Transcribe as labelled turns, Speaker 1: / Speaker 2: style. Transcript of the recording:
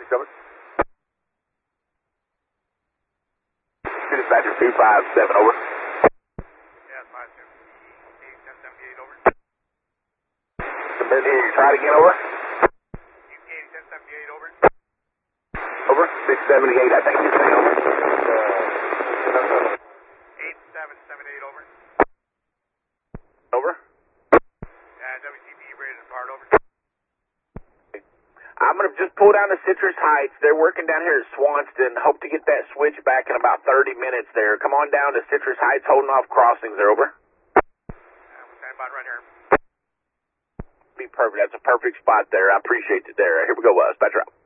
Speaker 1: Over. Dispatcher 257, over.
Speaker 2: Yeah, 578, 1078, over.
Speaker 1: Submit here, try it again, over.
Speaker 2: UK 1078, over.
Speaker 1: Over. 678, I think you're saying, over.
Speaker 2: 8778, over.
Speaker 1: Over.
Speaker 2: WTP ready to depart, over.
Speaker 1: I'm going to just pull down to Citrus Heights. They're working down here at Swanston. Hope to get that switch back in about 30 minutes there. Come on down to Citrus Heights, holding off crossings there, over.
Speaker 2: We'll stand by right here.
Speaker 1: Be perfect. That's a perfect spot there. I appreciate it there. Here we go, Dispatcher out.